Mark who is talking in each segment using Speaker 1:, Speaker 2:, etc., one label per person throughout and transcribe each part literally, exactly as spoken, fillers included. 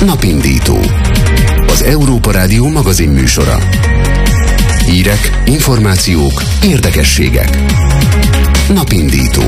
Speaker 1: Napindító. Az Európa Rádió magazin műsora. Hírek, információk, érdekességek. Napindító.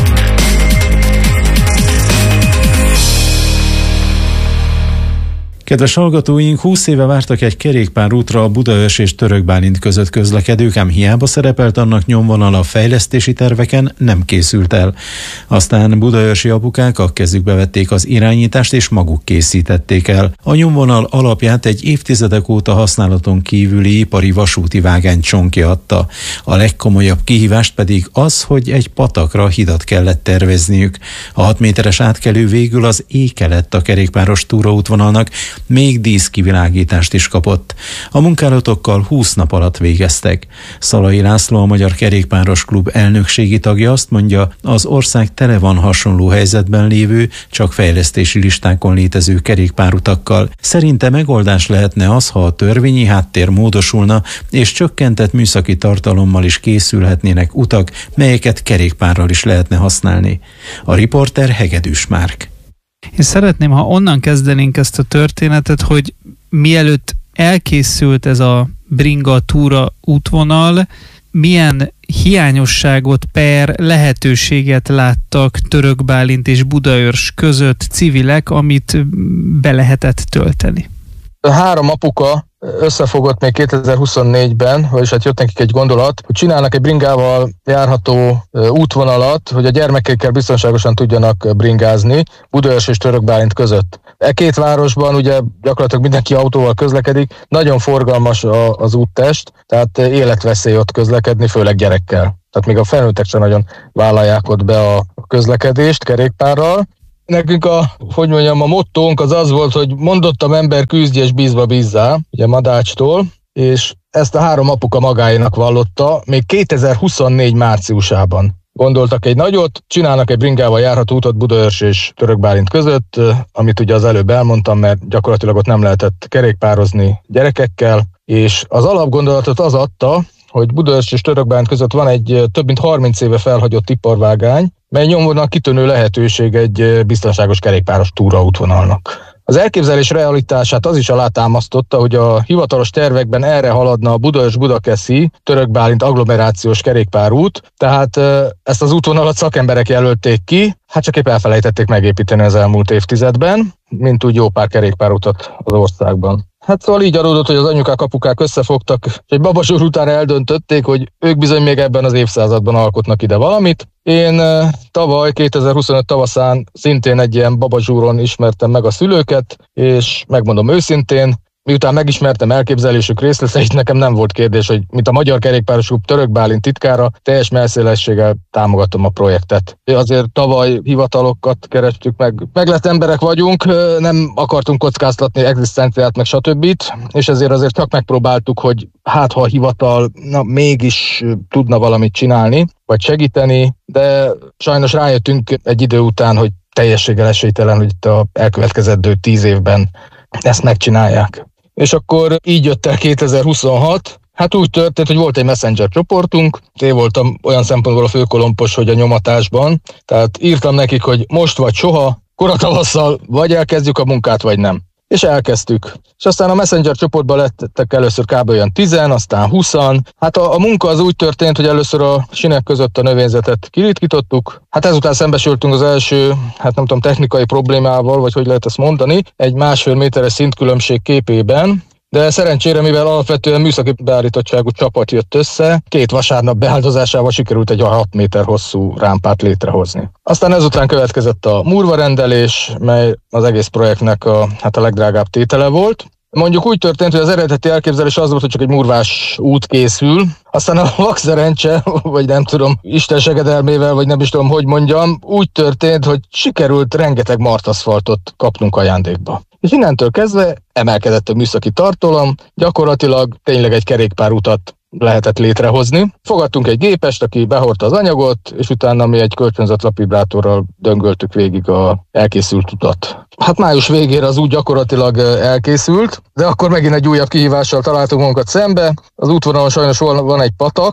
Speaker 2: Kedves hallgatóink, húsz éve vártak egy kerékpárútra a Budaörs és Törökbálint között közlekedők, ám hiába szerepelt annak nyomvonal a fejlesztési terveken, nem készült el. Aztán budaörsi apukák a kezükbe vették az irányítást és maguk készítették el. A nyomvonal alapját egy évtizedek óta használaton kívüli ipari vasúti vágány csonkja adta. A legkomolyabb kihívást pedig az, hogy egy patakra hidat kellett tervezniük. A hat méteres átkelő végül az éke lett a kerékpáros túraútvonalnak, még díszkivilágítást is kapott. A munkálatokkal húsz nap alatt végeztek. Szalai László, a Magyar Kerékpáros Klub elnökségi tagja azt mondja, az ország tele van hasonló helyzetben lévő, csak fejlesztési listákon létező kerékpárutakkal. Szerinte megoldás lehetne az, ha a törvényi háttér módosulna, és csökkentett műszaki tartalommal is készülhetnének utak, melyeket kerékpárral is lehetne használni. A riporter Hegedűs Márk.
Speaker 3: Én szeretném, ha onnan kezdenénk ezt a történetet, hogy mielőtt elkészült ez a bringa túra útvonal, milyen hiányosságot per lehetőséget láttak Törökbálint és Budaörs között civilek, amit be lehetett tölteni.
Speaker 4: A három apuka összefogott még kétezer-huszonnégyben, vagyis hát jött nekik egy gondolat, hogy csinálnak egy bringával járható útvonalat, hogy a gyermekekkel biztonságosan tudjanak bringázni Budaörs és Törökbálint között. E két városban ugye gyakorlatilag mindenki autóval közlekedik, nagyon forgalmas az úttest, tehát életveszély ott közlekedni, főleg gyerekkel. Tehát még a felnőttek sem nagyon vállalják ott be a közlekedést kerékpárral. Nekünk a, hogy mondjam, a mottónk az az volt, hogy mondottam ember küzdj és bízva bízzá, ugye Madácstól, és ezt a három apuka magáénak vallotta még kétezer-huszonnégy márciusában. Gondoltak egy nagyot, csinálnak egy bringával járható útot Budaörs és Törökbálint között, amit ugye az előbb elmondtam, mert gyakorlatilag ott nem lehetett kerékpározni gyerekekkel, és az alapgondolatot az adta, hogy Budaörs és Törökbálint között van egy több mint harminc éve felhagyott iparvágány, mely nyomvonal kitűnő lehetőség egy biztonságos kerékpáros túraútvonalnak. Az elképzelés realitását az is alátámasztotta, hogy a hivatalos tervekben erre haladna a Budaörs-Budakeszi Törökbálint agglomerációs kerékpárút, tehát ezt az útvonalat szakemberek jelölték ki, hát csak épp elfelejtették megépíteni az elmúlt évtizedben, mint úgy jó pár kerékpárutat az országban. Hát szóval így adódott, hogy az anyukák, apukák összefogtak, és egy babazsúr után eldöntötték, hogy ők bizony még ebben az évszázadban alkotnak ide valamit. Én tavaly, kétezer-huszonöt tavaszán szintén egy ilyen babazsúron ismertem meg a szülőket, és megmondom őszintén, miután megismertem elképzelésük részleteit, nekem nem volt kérdés, hogy mint a Magyar Kerékpáros Klub Törökbálint titkára, teljes mellszélességgel támogatom a projektet. Azért tavaly hivatalokat kerestük meg. Meglett emberek vagyunk, nem akartunk kockáztatni egzisztenciát, meg stb. És ezért azért csak megpróbáltuk, hogy hát ha a hivatal na, mégis tudna valamit csinálni, vagy segíteni, de sajnos rájöttünk egy idő után, hogy teljességgel esélytelen, hogy itt a elkövetkezendő tíz évben ezt megcsinálják. És akkor így jött el kétezer-huszonhat, hát úgy történt, hogy volt egy messenger csoportunk, én voltam olyan szempontból a főkolompos, hogy a nyomatásban, tehát írtam nekik, hogy most vagy soha, koratavasszal vagy elkezdjük a munkát, vagy nem. És elkezdtük. És aztán a messenger csoportban lettek először kb. Olyan tizen, aztán huszan. Hát a, a munka az úgy történt, hogy először a sinek között a növényzetet kiritkítottuk. Hát ezután szembesültünk az első, hát nem tudom, technikai problémával, vagy hogy lehet ezt mondani, egy másfél méteres szintkülönbség képében. De szerencsére, mivel alapvetően műszaki beállítottságú csapat jött össze, két vasárnap beáldozásával sikerült egy hat méter hosszú rámpát létrehozni. Aztán ezután következett a murvarendelés, mely az egész projektnek a, hát a legdrágább tétele volt. Mondjuk úgy történt, hogy az eredeti elképzelés az volt, hogy csak egy murvás út készül, aztán a vakszerencse, vagy nem tudom, Isten segedelmével, vagy nem is tudom, hogy mondjam, úgy történt, hogy sikerült rengeteg martaszfaltot kapnunk ajándékba. És innentől kezdve emelkedett a műszaki tartalom, gyakorlatilag tényleg egy kerékpárutat lehetett létrehozni. Fogadtunk egy gépest, aki behordta az anyagot, és utána mi egy kölcsönzött lapvibrátorral döngöltük végig a elkészült utat. Hát május végére az út gyakorlatilag elkészült, de akkor megint egy újabb kihívással találtunk magunkat szembe. Az útvonalon sajnos van egy patak,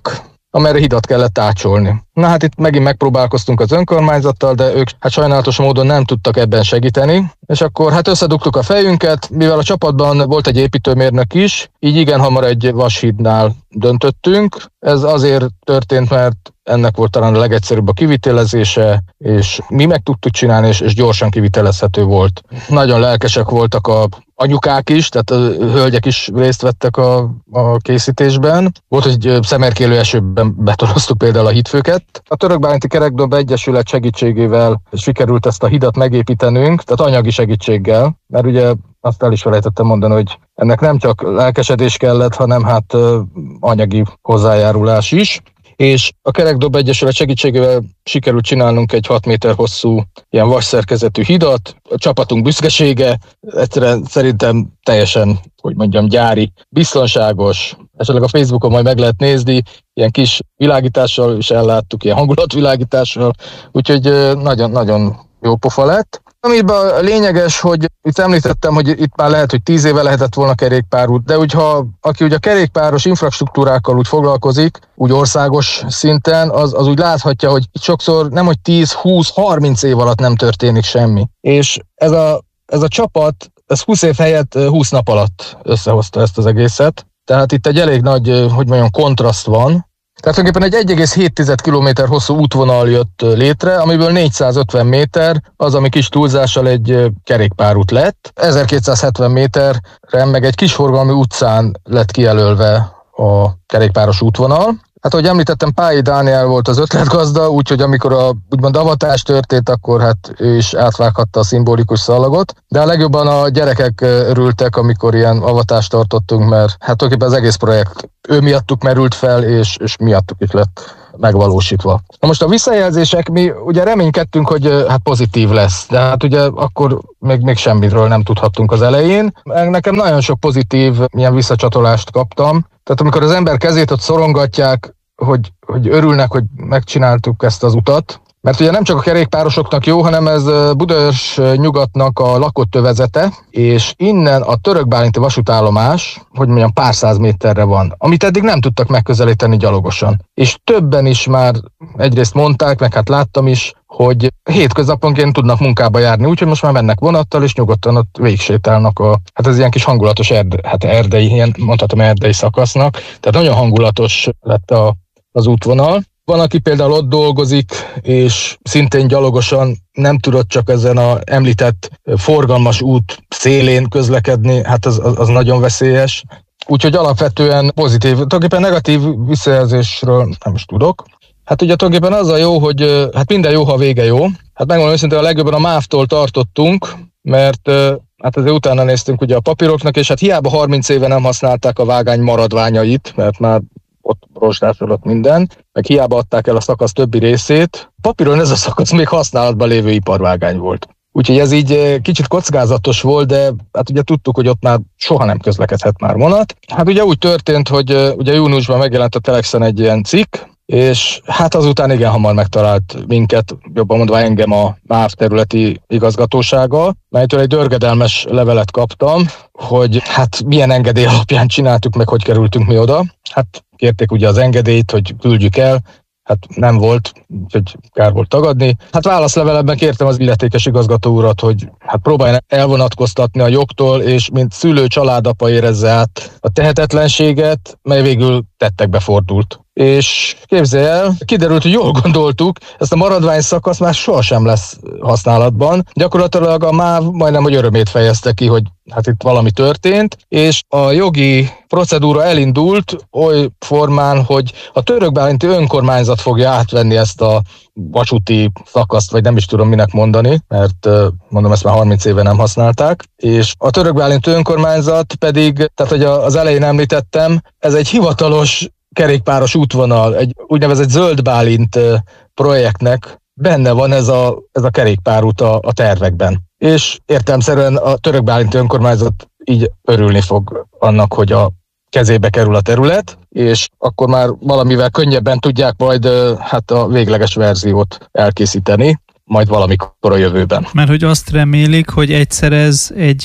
Speaker 4: amerre hidat kellett ácsolni. Na hát itt megint megpróbálkoztunk az önkormányzattal, de ők hát sajnálatos módon nem tudtak ebben segíteni, és akkor hát összedugtuk a fejünket, mivel a csapatban volt egy építőmérnök is, így igen hamar egy vashídnál döntöttünk. Ez azért történt, mert ennek volt talán a legegyszerűbb a kivitelezése, és mi meg tudtuk csinálni, és, és gyorsan kivitelezhető volt. Nagyon lelkesek voltak a anyukák is, tehát a hölgyek is részt vettek a, a készítésben. Volt, hogy szemerkélő esőben betonoztuk például a hídfőket. A Törökbálinti Kerekdomb Egyesület segítségével sikerült ezt a hidat megépítenünk, tehát anyagi segítséggel, mert ugye azt el is felejtettem mondani, hogy ennek nem csak lelkesedés kellett, hanem hát anyagi hozzájárulás is. És a Kerekdomb Egyesület segítségével sikerült csinálnunk egy hat méter hosszú ilyen vasszerkezetű hidat. A csapatunk büszkesége, egyszerűen szerintem teljesen, hogy mondjam, gyári, biztonságos. Esetleg a Facebookon majd meg lehet nézni, ilyen kis világítással is elláttuk, ilyen hangulatvilágítással, úgyhogy nagyon-nagyon jó pofa lett. Amiben lényeges, hogy itt említettem, hogy itt már lehet, hogy tíz éve lehetett volna kerékpárút, de hogyha aki ugye a kerékpáros infrastruktúrákkal úgy foglalkozik, úgy országos szinten, az, az úgy láthatja, hogy itt sokszor nem, hogy tíz, húsz, harminc év alatt nem történik semmi. És ez a, ez a csapat, ez húsz év helyett húsz nap alatt összehozta ezt az egészet. Tehát itt egy elég nagy, hogy mondjam, kontraszt van. Tehát tulajdonképpen egy egy egész hét kilométer hosszú útvonal jött létre, amiből négyszázötven méter az, ami kis túlzással egy kerékpárút lett. ezerkétszázhetven méterre meg egy kisforgalmú utcán lett kijelölve a kerékpáros útvonal. Hát, ahogy említettem, Pályi Dániel volt az ötletgazda, úgyhogy amikor a úgymond avatás történt, akkor hát ő is átvághatta a szimbolikus szallagot. De a legjobban a gyerekek örültek, amikor ilyen avatást tartottunk, mert hát tulajdonképpen az egész projekt ő miattuk merült fel, és, és miattuk is lett megvalósítva. Na most a visszajelzések, mi ugye reménykedtünk, hogy hát pozitív lesz, de hát ugye akkor még, még semmiről nem tudhattunk az elején. Nekem nagyon sok pozitív ilyen visszacsatolást kaptam. Tehát amikor az ember kezét ott szorongatják, hogy, hogy örülnek, hogy megcsináltuk ezt az utat, mert ugye nem csak a kerékpárosoknak jó, hanem ez Budaörs nyugatnak a lakott övezete, és innen a törökbálinti vasútállomás, hogy mondjam, pár száz méterre van, amit eddig nem tudtak megközelíteni gyalogosan. És többen is már egyrészt mondták, meg hát láttam is, hogy hétköznaponként tudnak munkába járni, úgyhogy most már mennek vonattal, és nyugodtan ott végigsétálnak a, hát ez ilyen kis hangulatos erde, hát erdei, ilyen mondhatom erdei szakasznak, tehát nagyon hangulatos lett a, az útvonal. Van, aki például ott dolgozik, és szintén gyalogosan nem tudott csak ezen a említett forgalmas út szélén közlekedni, hát az, az, az nagyon veszélyes. Úgyhogy alapvetően pozitív, tulajdonképpen negatív visszajelzésről nem is tudok. Hát ugye tulajdonképpen az a jó, hogy hát minden jó, ha vége jó. Hát megmondom őszintén, a legjobban a MÁV-tól tartottunk, mert hát azért utána néztünk ugye a papíroknak, és hát hiába harminc éve nem használták a vágány maradványait, mert már ott rozsdásodott minden, meg hiába adták el a szakasz többi részét. Papíron ez a szakasz még használatban lévő iparvágány volt. Úgyhogy ez így kicsit kockázatos volt, de hát ugye tudtuk, hogy ott már soha nem közlekedhet már vonat. Hát ugye úgy történt, hogy ugye júniusban megjelent a Telexen egy ilyen cikk, és hát azután igen hamar megtalált minket, jobban mondva engem a MÁV területi igazgatósága, melytől egy dörgedelmes levelet kaptam, hogy hát milyen engedély alapján csináltuk, meg hogy kerültünk mi oda. Hát kérték ugye az engedélyt, hogy küldjük el, hát nem volt, úgyhogy kár volt tagadni. Hát válaszlevelemben kértem az illetékes igazgató urat, hogy hát próbáljon elvonatkoztatni a jogtól, és mint szülő családapa érezze át a tehetetlenséget, mely végül tettekbe fordult. És képzelj el, kiderült, hogy jól gondoltuk, ezt a maradvány szakasz már sohasem lesz használatban. Gyakorlatilag a MÁV majdnem, hogy örömét fejezte ki, hogy hát itt valami történt, és a jogi procedúra elindult oly formán, hogy a törökbálinti önkormányzat fogja átvenni ezt a vasúti szakaszt, vagy nem is tudom minek mondani, mert mondom, ezt már harminc éve nem használták, és a törökbálinti önkormányzat pedig, tehát hogy az elején említettem, ez egy hivatalos kerékpáros útvonal, egy úgynevezett Zöld Bálint projektnek benne van ez a, ez a kerékpárút a, a tervekben. És értelemszerűen a törökbálinti önkormányzat így örülni fog annak, hogy a kezébe kerül a terület, és akkor már valamivel könnyebben tudják majd hát a végleges verziót elkészíteni, majd valamikor a jövőben.
Speaker 3: Mert hogy azt remélik, hogy egyszer ez egy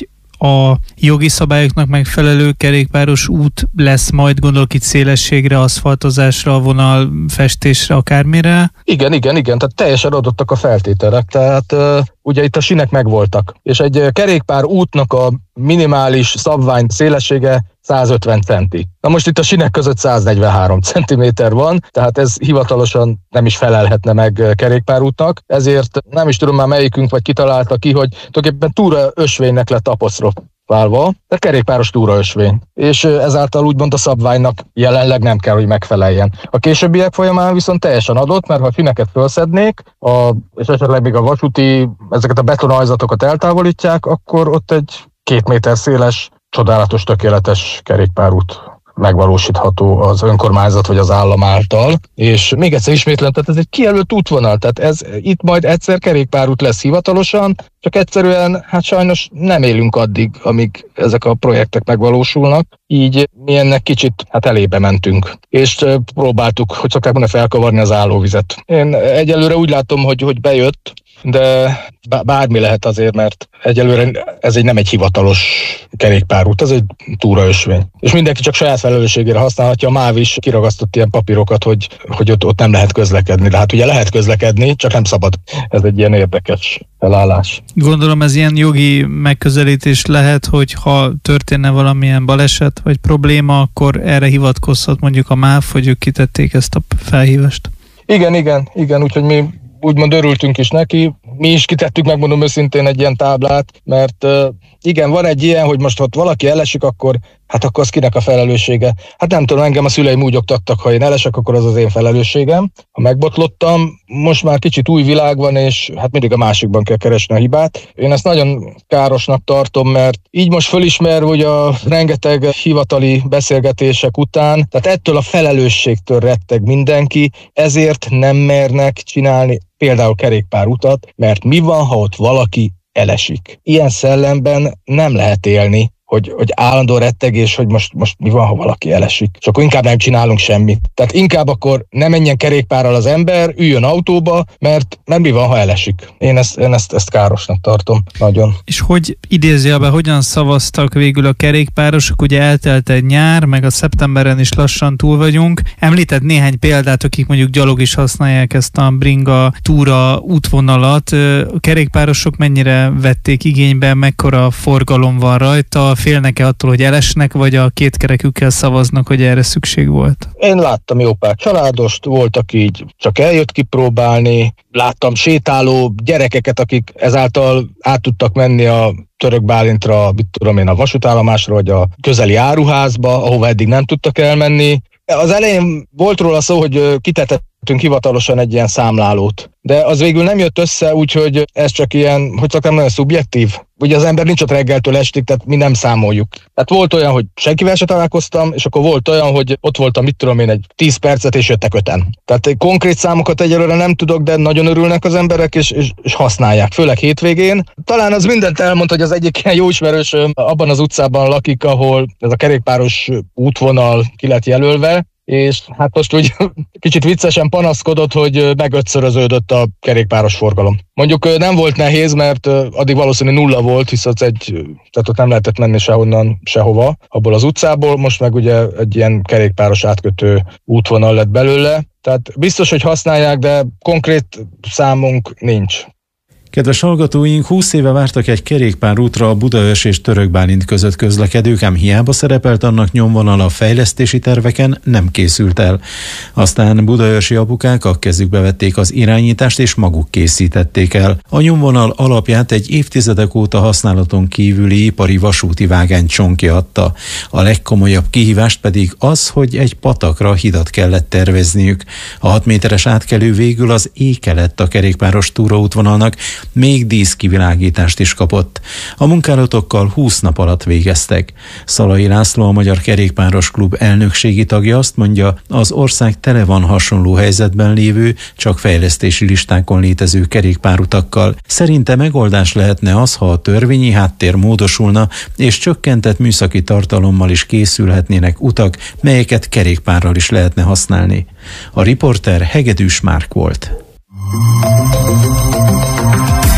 Speaker 3: a jogi szabályoknak megfelelő kerékpáros út lesz majd, gondolok itt szélességre, aszfaltozásra, vonal festésre, akármire?
Speaker 4: Igen, igen, igen, tehát teljesen adottak a feltételek, tehát uh, ugye itt a sinek megvoltak, és egy kerékpár útnak a minimális szabvány szélessége százötven centi. Na most itt a sinek között száznegyvenhárom centiméter van, tehát ez hivatalosan nem is felelhetne meg kerékpárútnak, ezért nem is tudom már melyikünk vagy kitalálta ki, hogy tulajdonképpen túraösvénynek lett aposztrofálva, de kerékpáros túraösvény, és ezáltal úgymond a szabványnak jelenleg nem kell, hogy megfeleljen. A későbbiek folyamán viszont teljesen adott, mert ha a sineket felszednék, a, és esetleg még a vasúti, ezeket a betonajzatokat eltávolítják, akkor ott egy két méter széles, csodálatos, tökéletes kerékpárút megvalósítható az önkormányzat vagy az állam által. És még egyszer ismétlem, tehát ez egy kijelölt útvonal, tehát ez itt majd egyszer kerékpárút lesz hivatalosan, csak egyszerűen hát sajnos nem élünk addig, amíg ezek a projektek megvalósulnak, így mi ennek kicsit hát elébe mentünk, és próbáltuk, hogy szokták mondani, felkavarni az állóvizet. Én egyelőre úgy látom, hogy, hogy bejött, de bármi lehet azért, mert egyelőre ez egy nem egy hivatalos kerékpárút, ez egy túraösvény. És mindenki csak saját felelősségére használhatja, a MÁV is kiragasztott ilyen papírokat, hogy, hogy ott, ott nem lehet közlekedni. De hát ugye lehet közlekedni, csak nem szabad. Ez egy ilyen érdekes felállás.
Speaker 3: Gondolom ez ilyen jogi megközelítés lehet, hogy ha történne valamilyen baleset vagy probléma, akkor erre hivatkozhat mondjuk a MÁV, hogy ők kitették ezt a felhívást.
Speaker 4: Igen, igen, igen, úgyhogy mi úgymond örültünk is neki. Mi is kitettük, megmondom őszintén, egy ilyen táblát, mert uh, igen, van egy ilyen, hogy most ott valaki elesik, akkor hát akkor az kinek a felelőssége? Hát nem tudom, engem a szüleim úgy oktattak, ha én elesek, akkor az az én felelősségem. Ha megbotlottam, most már kicsit új világ van, és hát mindig a másikban kell keresni a hibát. Én ezt nagyon károsnak tartom, mert így most fölismerve, hogy a rengeteg hivatali beszélgetések után, tehát ettől a felelősségtől retteg mindenki, ezért nem mernek csinálni például kerékpárutat, mert mi van, ha ott valaki elesik? Ilyen szellemben nem lehet élni, hogy, hogy állandó rettegés, hogy most, most mi van, ha valaki elesik. És akkor inkább nem csinálunk semmit. Tehát inkább akkor ne menjen kerékpárral az ember, üljön autóba, mert, mert mi van, ha elesik. Én ezt, én ezt, ezt károsnak tartom nagyon.
Speaker 3: És hogy idézőjelben hogyan szavaztak végül a kerékpárosok? Ugye eltelt egy nyár, meg a szeptemberen is lassan túl vagyunk. Említett néhány példát, akik mondjuk gyalog is használják ezt a bringa túra útvonalat. A kerékpárosok mennyire vették igénybe, mekkora forgalom van rajta? Félnek-e attól, hogy elesnek, vagy a kétkerekükkel szavaznak, hogy erre szükség volt?
Speaker 4: Én láttam jó pár családost, voltak így, csak eljött kipróbálni, láttam sétáló gyerekeket, akik ezáltal át tudtak menni a Török Bálintra, mit tudom én, a vasútállomásra, vagy a közeli áruházba, ahova eddig nem tudtak elmenni. Az elején volt róla szó, hogy kitetettünk hivatalosan egy ilyen számlálót, de az végül nem jött össze, úgyhogy ez csak ilyen, hogy szoktam nagyon szubjektív. Ugye az ember nincs ott reggeltől estig, tehát mi nem számoljuk. Tehát volt olyan, hogy senkivel se találkoztam, és akkor volt olyan, hogy ott voltam, mit tudom én, egy tíz percet, és jöttek öten. Tehát konkrét számokat egyelőre nem tudok, de nagyon örülnek az emberek, és, és, és használják, főleg hétvégén. Talán az mindent elmond, hogy az egyik ilyen jó ismerősöm abban az utcában lakik, ahol ez a kerékpáros útvonal ki lett jelölve, és hát most úgy kicsit viccesen panaszkodott, hogy megötszöröződött a kerékpáros forgalom. Mondjuk nem volt nehéz, mert addig valószínűleg nulla volt, viszont egy, tehát ott nem lehetett menni sehonnan, sehova, abból az utcából, most meg ugye egy ilyen kerékpáros átkötő útvonal lett belőle. Tehát biztos, hogy használják, de konkrét számunk nincs.
Speaker 2: Kedves hallgatóink, húsz éve vártak egy kerékpárútra a Budaörs és Török Bálint között közlekedők, ám hiába szerepelt annak nyomvonala a fejlesztési terveken, nem készült el. Aztán budaörsi apukák a kezükbe vették az irányítást és maguk készítették el. A nyomvonal alapját egy évtizedek óta használaton kívüli ipari vasúti vágány csonkja adta. A legkomolyabb kihívást pedig az, hogy egy patakra hidat kellett tervezniük. A hat méteres átkelő végül az éke lett a kerékpáros túraútvonalnak, még díszkivilágítást is kapott. A munkálatokkal húsz nap alatt végeztek. Szalai László, a Magyar Kerékpáros Klub elnökségi tagja azt mondja, az ország tele van hasonló helyzetben lévő, csak fejlesztési listákon létező kerékpárutakkal. Szerinte megoldás lehetne az, ha a törvényi háttér módosulna, és csökkentett műszaki tartalommal is készülhetnének utak, melyeket kerékpárral is lehetne használni. A riporter Hegedűs Márk volt.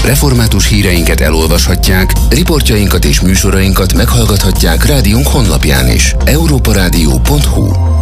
Speaker 1: Református híreinket elolvashatják, riportjainkat és műsorainkat meghallgathatják rádiónk honlapján is. európa rádió pont hu